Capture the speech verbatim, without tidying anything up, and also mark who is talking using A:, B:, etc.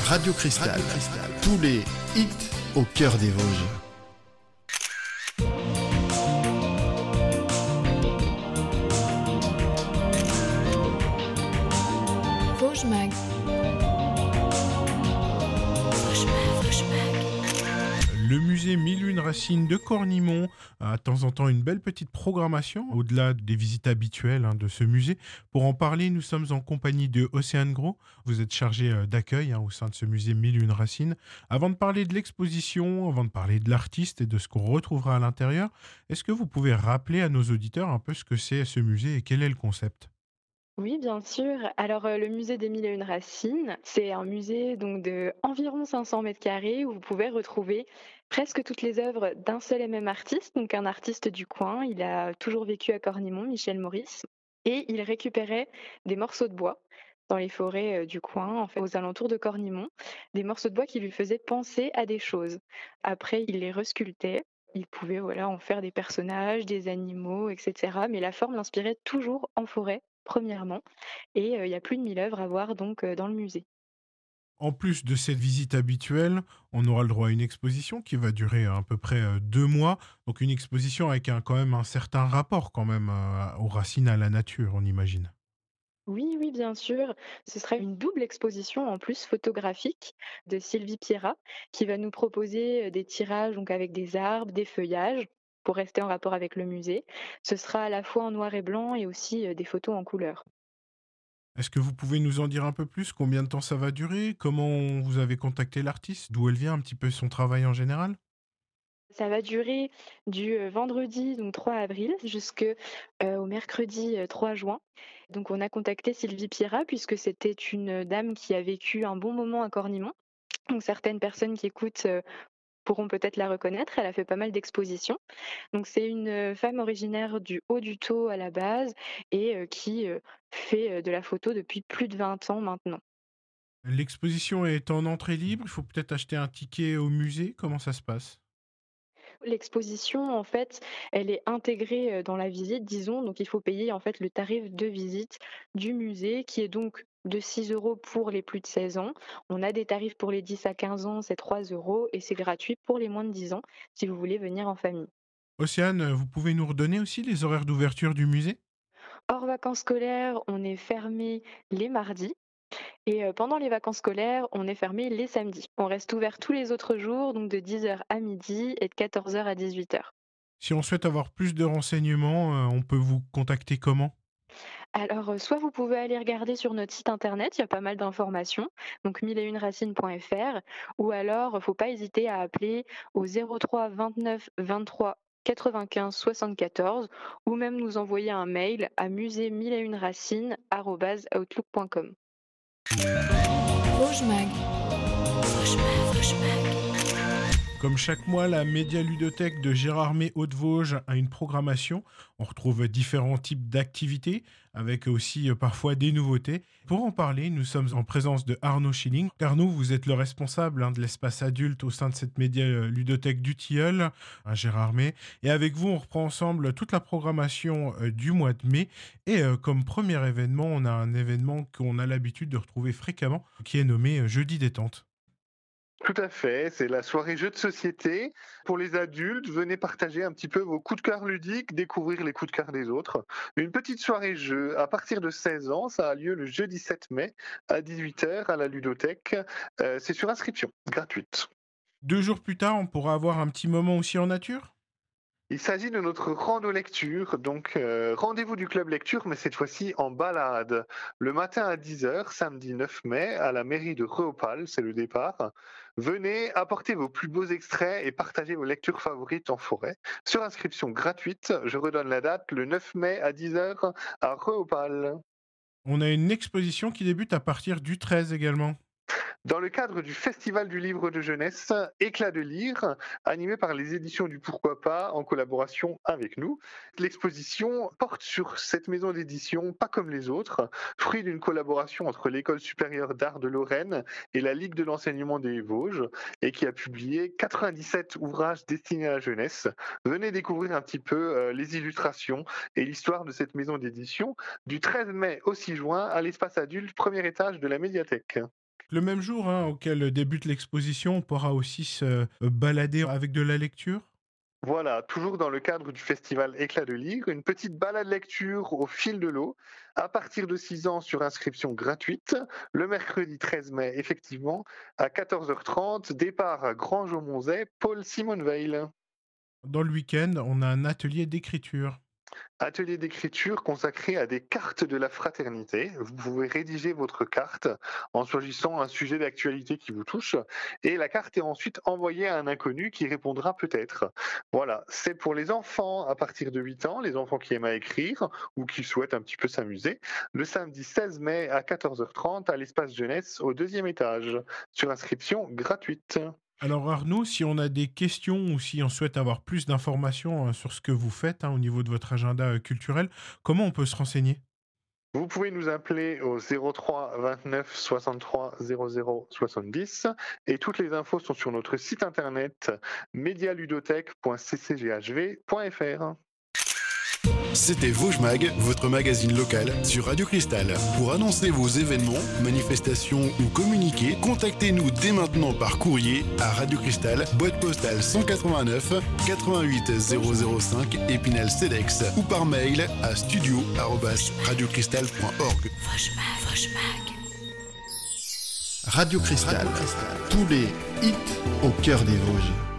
A: Radio Cristal. Tous les hits au cœur des Vosges.
B: Vosges Mag.
C: Le musée Mille et Une Racines de Cornimont a de temps en temps une belle petite programmation, au-delà des visites habituelles hein, de ce musée. Pour en parler, nous sommes en compagnie de Océane Gros. Vous êtes chargée euh, d'accueil hein, au sein de ce musée Mille et Une Racines. Avant de parler de l'exposition, avant de parler de l'artiste et de ce qu'on retrouvera à l'intérieur, est-ce que vous pouvez rappeler à nos auditeurs un peu ce que c'est ce musée et quel est le concept ?
D: Oui, bien sûr. Alors, euh, le musée des Mille et Une Racines, c'est un musée donc de environ cinq cents mètres carrés où vous pouvez retrouver presque toutes les œuvres d'un seul et même artiste, donc un artiste du coin. Il a toujours vécu à Cornimont, Michel Maurice, et il récupérait des morceaux de bois dans les forêts euh, du coin, en fait, aux alentours de Cornimont, des morceaux de bois qui lui faisaient penser à des choses. Après, il les resculptait. Il pouvait voilà, en faire des personnages, des animaux, et cetera. Mais la forme l'inspirait toujours en forêt premièrement, et heu, il y a plus de mille œuvres à voir donc heu, dans le musée.
C: En plus de cette visite habituelle, on aura le droit à une exposition qui va durer à peu près euh, deux mois. Donc une exposition avec un, quand même un certain rapport quand même euh, aux racines, à la nature, on imagine.
D: Oui, oui, bien sûr, ce sera une double exposition en plus photographique de Sylvie Pierrat qui va nous proposer, heu, des tirages donc avec des arbres, des feuillages pour rester en rapport avec le musée. Ce sera à la fois en noir et blanc et aussi, heu, des photos en couleur.
C: Est-ce que vous pouvez nous en dire un peu plus? Combien de temps ça va durer? Comment vous avez contacté l'artiste? D'où elle vient un petit peu son travail en général?
D: Ça va durer du, heu, vendredi donc trois avril jusque, heu, au mercredi, heu, trois juin. Donc on a contacté Sylvie Pierrat puisque c'était une, dame qui a vécu un bon moment à Cornimont. Donc certaines personnes qui écoutent, heu, pourront peut-être la reconnaître. Elle a fait pas mal d'expositions. Donc c'est une, heu, femme originaire du Haut-du-Taux à la base et heu, qui, heu, fait, heu, de la photo depuis plus de vingt ans maintenant.
C: L'exposition est en entrée libre. Il faut peut-être acheter un ticket au musée. Comment ça se passe?
D: L'exposition, en fait, elle est intégrée, heu, dans la visite, disons, donc il faut payer, en fait, le tarif de visite du musée qui est donc de six euros pour les plus de seize ans. On a des tarifs pour les dix à quinze ans, c'est trois euros et c'est gratuit pour les moins de dix ans si vous voulez venir en famille.
C: Océane, vous pouvez nous redonner aussi les horaires d'ouverture du musée?
D: Hors vacances scolaires, on est fermé les mardis et heu, pendant les vacances scolaires, on est fermé les samedis. On reste ouvert tous les autres jours, donc de dix heures à midi et de quatorze heures à dix-huit heures.
C: Si on souhaite avoir plus de renseignements, euh, on peut vous contacter comment?
D: Alors, heu, soit vous pouvez aller regarder sur notre site internet, il y a pas mal d'informations, donc mille et une racines point f r ou alors, faut pas hésiter à appeler au zéro trois vingt-neuf vingt-trois quatre-vingt-quinze soixante-quatorze ou même nous envoyer un mail à musée mille et une racines arobase outlook point com.
B: Vosges Mag. Vosges Mag. Vosges Mag.
C: Comme chaque mois, la Média Ludothèque de Gérardmer Haute-Vosges a une programmation. On retrouve différents types d'activités, avec aussi euh, parfois des nouveautés. Pour en parler, nous sommes en présence de Arnaud Schilling. Arnaud, vous êtes le responsable hein, de l'espace adulte au sein de cette Média euh, Ludothèque du Tilleul, à Gérardmer. Et avec vous, on reprend ensemble toute la programmation euh, du mois de mai. Et euh, comme premier événement, on a un événement qu'on a l'habitude de retrouver fréquemment, qui est nommé euh, Jeudi détente.
E: Tout à fait, c'est la soirée jeux de société. Pour les adultes, venez partager un petit peu vos coups de cœur ludiques, découvrir les coups de cœur des autres. Une petite soirée jeu à partir de seize ans, ça a lieu le jeudi sept mai à dix-huit heures à la ludothèque. Euh, c'est sur inscription, gratuite.
C: Deux jours plus tard, on pourra avoir un petit moment aussi en nature.
E: Il s'agit de notre rando lecture, donc euh, rendez-vous du club lecture, mais cette fois-ci en balade. Le matin à dix heures, samedi neuf mai, à la mairie de Réopal, c'est le départ. Venez, apportez vos plus beaux extraits et partagez vos lectures favorites en forêt. Sur inscription gratuite, je redonne la date, le neuf mai à dix heures à Réopal.
C: On a une exposition qui débute à partir du treize également.
E: Dans le cadre du Festival du livre de jeunesse Éclat de lire, animé par les éditions du Pourquoi pas en collaboration avec nous, l'exposition porte sur cette maison d'édition pas comme les autres, fruit d'une collaboration entre l'École supérieure d'art de Lorraine et la Ligue de l'enseignement des Vosges et qui a publié quatre-vingt-dix-sept ouvrages destinés à la jeunesse. Venez découvrir un petit peu euh, les illustrations et l'histoire de cette maison d'édition du treize mai au six juin à l'espace adulte, premier étage de la médiathèque.
C: Le même jour hein, auquel débute l'exposition, on pourra aussi se euh, balader avec de la lecture.
E: Voilà, toujours dans le cadre du festival Éclat de lire, une petite balade lecture au fil de l'eau, à partir de six ans sur inscription gratuite, le mercredi treize mai, effectivement, à quatorze heures trente, départ à Grange-au-Monzet, Paul Simonveil.
C: Dans le week-end, on a un atelier d'écriture.
E: Atelier d'écriture consacré à des cartes de la fraternité. Vous pouvez rédiger votre carte en choisissant un sujet d'actualité qui vous touche et la carte est ensuite envoyée à un inconnu qui répondra peut-être. Voilà, c'est pour les enfants à partir de huit ans, les enfants qui aiment à écrire ou qui souhaitent un petit peu s'amuser, le samedi seize mai à quatorze heures trente à l'espace jeunesse au deuxième étage, sur inscription gratuite.
C: Alors Arnaud, si on a des questions ou si on souhaite avoir plus d'informations euh, sur ce que vous faites hein, au niveau de votre agenda euh, culturel, comment on peut se renseigner?
E: Vous pouvez nous appeler au zéro trois vingt-neuf soixante-trois zéro zéro soixante-dix et toutes les infos sont sur notre site internet medialudothèque point c c g h v point f r.
A: C'était Vosges Mag, votre magazine local sur Radio Cristal. Pour annoncer vos événements, manifestations ou communiquer, contactez-nous dès maintenant par courrier à Radio Cristal, boîte postale cent quatre-vingt-neuf quatre-vingt-huit zéro zéro cinq Épinal Cedex ou par mail à studio arobase radiocristal point org.
B: Vosges Mag, Vosges Mag.
A: Radio Cristal, tous les hits au cœur des Vosges.